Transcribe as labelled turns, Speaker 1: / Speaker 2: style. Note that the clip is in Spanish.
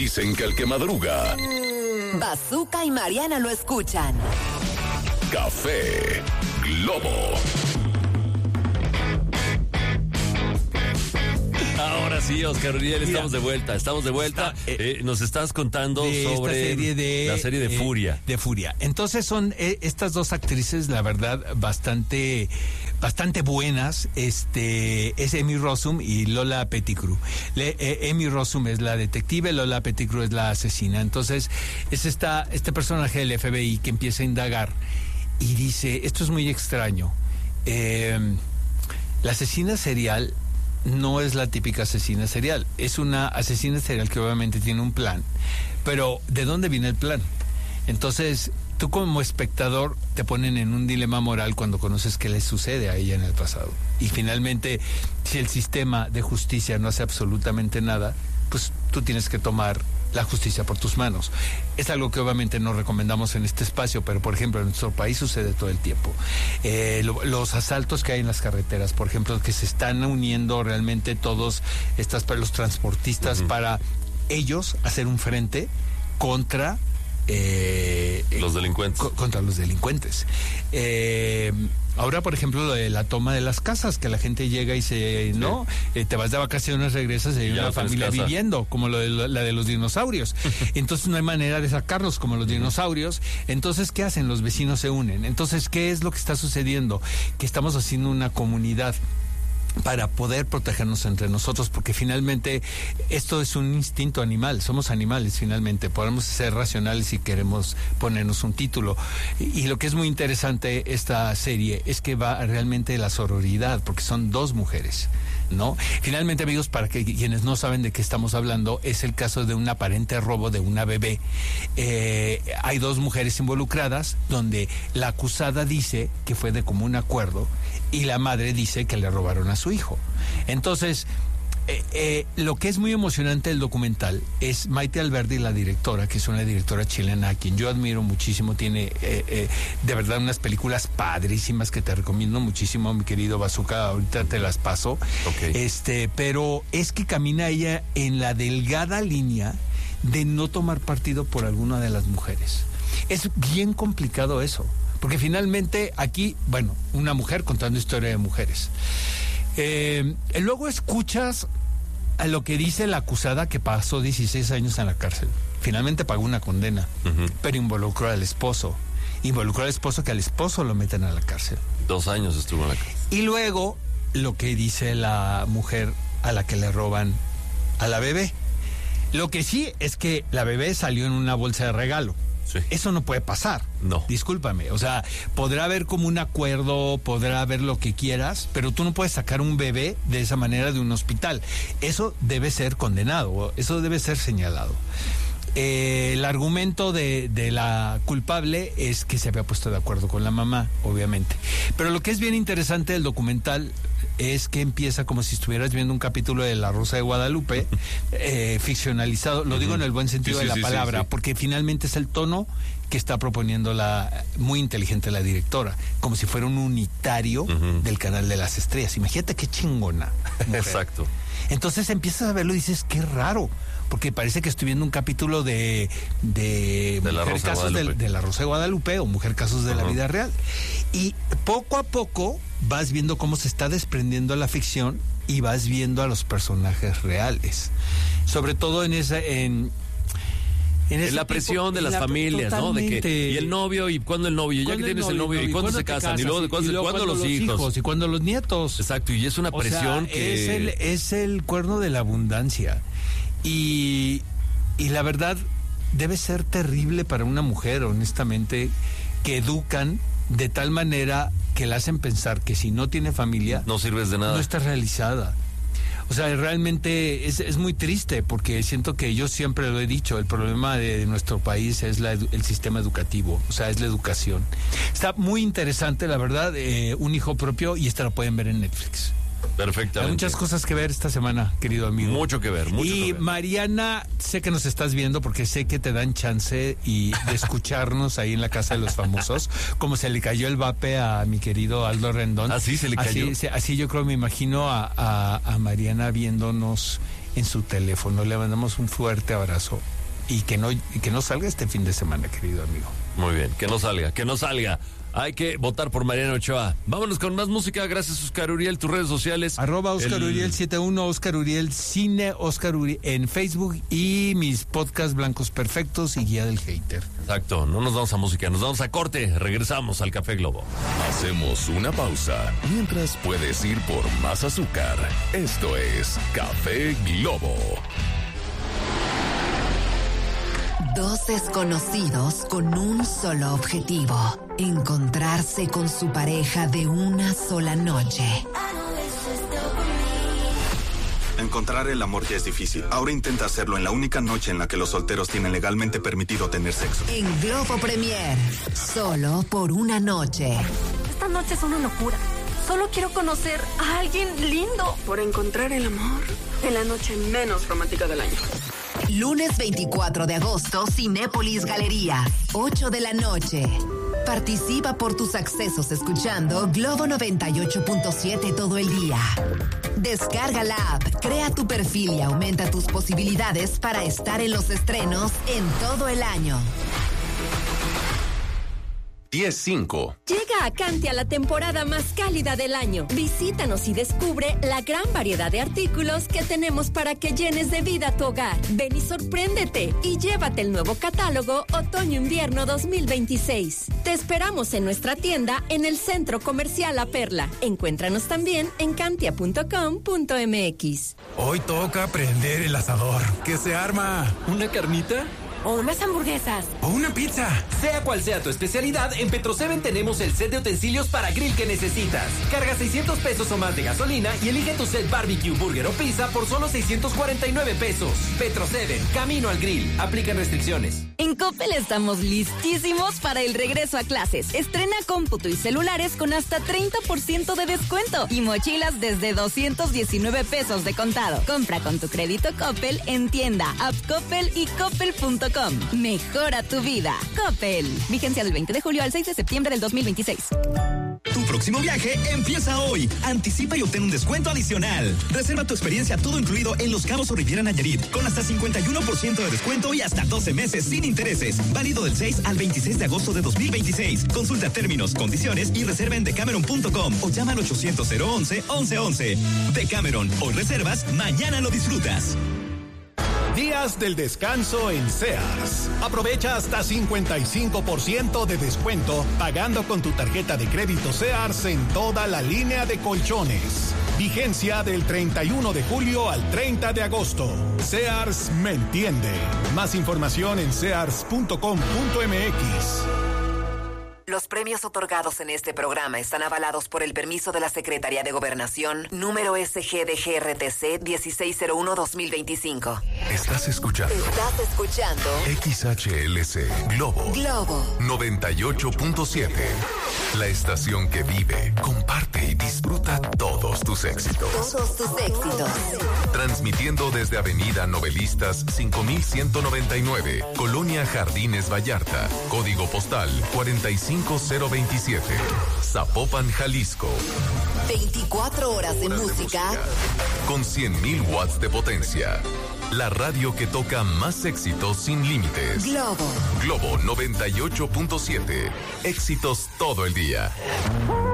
Speaker 1: Dicen que el que madruga...
Speaker 2: Bazooka y Mariana lo escuchan.
Speaker 1: Café Globo.
Speaker 3: Ahora sí, Oscar Uriel, estamos de vuelta. Nos estás contando sobre la serie de Furia.
Speaker 4: De Furia. Entonces son estas dos actrices, la verdad, bastante buenas. Es Emmy Rossum y Lola Pettigrew. Emmy Rossum es la detective, Lola Pettigrew es la asesina. Entonces es este personaje del FBI que empieza a indagar y dice, esto es muy extraño. La asesina serial no es la típica asesina serial, es una asesina serial que obviamente tiene un plan, pero ¿de dónde viene el plan? Entonces, tú como espectador te ponen en un dilema moral cuando conoces qué le sucede a ella en el pasado. Y finalmente, si el sistema de justicia no hace absolutamente nada, pues tú tienes que tomar la justicia por tus manos. Es algo que obviamente no recomendamos en este espacio, pero por ejemplo en nuestro país sucede todo el tiempo. Los asaltos que hay en las carreteras, por ejemplo, que se están uniendo realmente todos los transportistas para ellos hacer un frente contra
Speaker 3: los delincuentes.
Speaker 4: Contra los delincuentes. Ahora, por ejemplo, lo de la toma de las casas, que la gente llega y te vas de vacaciones, regresas y hay una familia viviendo, como la de los dinosaurios. Entonces no hay manera de sacarlos como los dinosaurios. Entonces, ¿qué hacen? Los vecinos se unen. Entonces, ¿qué es lo que está sucediendo? Que estamos haciendo una comunidad para poder protegernos entre nosotros, porque finalmente esto es un instinto animal, somos animales finalmente, podemos ser racionales si queremos ponernos un título, y lo que es muy interesante esta serie es que va realmente de la sororidad, porque son dos mujeres, ¿no? Finalmente, amigos, para que quienes no saben de qué estamos hablando, es el caso de un aparente robo de una bebé. Hay dos mujeres involucradas, donde la acusada dice que fue de común acuerdo y la madre dice que le robaron a su hijo. Entonces, lo que es muy emocionante del documental es Maite Alberdi, la directora, que es una directora chilena a quien yo admiro muchísimo, tiene de verdad unas películas padrísimas que te recomiendo muchísimo, mi querido Bazooka, ahorita te las paso. Okay. Pero es que camina ella en la delgada línea de no tomar partido por alguna de las mujeres. Es bien complicado eso, porque finalmente aquí, bueno, una mujer contando historia de mujeres. Luego escuchas a lo que dice la acusada, que pasó 16 años en la cárcel. Finalmente pagó una condena, pero involucró al esposo. Que al esposo lo meten a la cárcel.
Speaker 3: 2 años estuvo en la cárcel.
Speaker 4: Y luego lo que dice la mujer a la que le roban a la bebé. Lo que sí es que la bebé salió en una bolsa de regalo. Sí. Eso no puede pasar.
Speaker 3: No.
Speaker 4: Discúlpame. O sea, podrá haber como un acuerdo, podrá haber lo que quieras, pero tú no puedes sacar un bebé de esa manera de un hospital. Eso debe ser condenado, eso debe ser señalado. El argumento de la culpable es que se había puesto de acuerdo con la mamá, obviamente. Pero lo que es bien interesante del documental es que empieza como si estuvieras viendo un capítulo de La Rosa de Guadalupe, ficcionalizado, lo digo en el buen sentido de la palabra, porque finalmente es el tono que está proponiendo muy inteligente la directora, como si fuera un unitario del Canal de las Estrellas. Imagínate qué chingona mujer.
Speaker 3: Exacto.
Speaker 4: Entonces empiezas a verlo y dices, qué raro, porque parece que estoy viendo un capítulo de Mujer Casos de La Rosa de Guadalupe o Mujer Casos de la Vida Real. Y poco a poco vas viendo cómo se está desprendiendo la ficción y vas viendo a los personajes reales. Sobre todo en
Speaker 3: la presión de las familias, ¿no? De que, y el novio, y cuándo el novio, ya que tienes el novio, y cuándo se casan, y luego cuándo los hijos,
Speaker 4: y cuándo los nietos.
Speaker 3: Exacto, y es una presión que
Speaker 4: es el cuerno de la abundancia. Y la verdad debe ser terrible para una mujer, honestamente, que educan de tal manera que la hacen pensar que si no tiene familia,
Speaker 3: no sirves de nada,
Speaker 4: no está realizada. O sea, realmente es muy triste, porque siento que yo siempre lo he dicho, el problema de nuestro país es el sistema educativo, o sea, es la educación. Está muy interesante, la verdad, Un hijo propio, y esta la pueden ver en Netflix.
Speaker 3: Perfectamente.
Speaker 4: Hay muchas cosas que ver esta semana, querido amigo.
Speaker 3: Mucho que ver, mucho que ver.
Speaker 4: Mariana, sé que nos estás viendo porque sé que te dan chance de escucharnos ahí en la Casa de los Famosos, como se le cayó el vape a mi querido Aldo Rendón.
Speaker 3: Así se le cayó.
Speaker 4: Así yo creo, me imagino a Mariana viéndonos en su teléfono. Le mandamos un fuerte abrazo y que no salga este fin de semana, querido amigo.
Speaker 3: Muy bien, que no salga. Hay que votar por Mariana Ochoa. Vámonos con más música. Gracias, Oscar Uriel. Tus redes sociales.
Speaker 4: @OscarUriel71, Oscar Uriel Cine, Oscar Uriel en Facebook y mis podcasts Blancos Perfectos y Guía del Hater.
Speaker 3: Exacto. No nos vamos a música, nos vamos a corte. Regresamos al Café Globo.
Speaker 1: Hacemos una pausa. Mientras puedes ir por más azúcar. Esto es Café Globo.
Speaker 2: Dos desconocidos con un solo objetivo: encontrarse con su pareja de una sola noche.
Speaker 5: Encontrar el amor ya es difícil. Ahora intenta hacerlo en la única noche en la que los solteros tienen legalmente permitido tener sexo.
Speaker 2: En Globo Premier, solo por una noche.
Speaker 6: Esta noche es una locura. Solo quiero conocer a alguien lindo.
Speaker 7: Por encontrar el amor en la noche menos romántica del año.
Speaker 2: Lunes 24 de agosto, Cinépolis Galería, 8 de la noche. Participa por tus accesos escuchando Globo 98.7 todo el día. Descarga la app, crea tu perfil y aumenta tus posibilidades para estar en los estrenos en todo el año.
Speaker 1: 10-5.
Speaker 8: Llega a Cantia la temporada más cálida del año. Visítanos y descubre la gran variedad de artículos que tenemos para que llenes de vida tu hogar. Ven y sorpréndete y llévate el nuevo catálogo Otoño-Invierno 2026. Te esperamos en nuestra tienda en el Centro Comercial La Perla. Encuéntranos también en cantia.com.mx.
Speaker 9: Hoy toca prender el asador. ¿Qué se arma?
Speaker 10: ¿Una carnita?
Speaker 6: O unas hamburguesas.
Speaker 9: O una pizza.
Speaker 10: Sea cual sea tu especialidad, en Petro7 tenemos el set de utensilios para grill que necesitas. Carga 600 pesos o más de gasolina y elige tu set barbecue, burger o pizza por solo 649 pesos. Petro7, camino al grill. Aplican restricciones.
Speaker 8: En Coppel estamos listísimos para el regreso a clases. Estrena cómputo y celulares con hasta 30% de descuento y mochilas desde 219 pesos de contado. Compra con tu crédito Coppel en tienda, app Coppel y coppel.com. Mejora tu vida. Coppel. Vigencia del 20 de julio al 6 de septiembre del 2026.
Speaker 11: Tu próximo viaje empieza hoy. Anticipa y obtén un descuento adicional. Reserva tu experiencia todo incluido en Los Cabos o Riviera Nayarit con hasta 51% de descuento y hasta 12 meses sin intereses. Válido del 6 al 26 de agosto de 2026. Consulta términos, condiciones y reserva en decameron.com o llama al 800-011-1111. Decameron. Hoy reservas, mañana lo disfrutas.
Speaker 12: Días del descanso en Sears. Aprovecha hasta 55% de descuento pagando con tu tarjeta de crédito Sears en toda la línea de colchones. Vigencia del 31 de julio al 30 de agosto. Sears me entiende. Más información en sears.com.mx.
Speaker 2: Los premios otorgados en este programa están avalados por el permiso de la Secretaría de Gobernación, número SGDGRTC 1601-2025.
Speaker 1: Estás escuchando XHLC Globo 98.7. La estación que vive, comparte y disfruta todos tus éxitos. Transmitiendo desde Avenida Novelistas 5199, Colonia Jardines Vallarta, código postal 45027, Zapopan, Jalisco.
Speaker 2: 24 horas de música
Speaker 1: con 100,000 watts de potencia. La radio que toca más éxitos sin límites.
Speaker 2: Globo
Speaker 1: 98.7. Éxitos todo el día.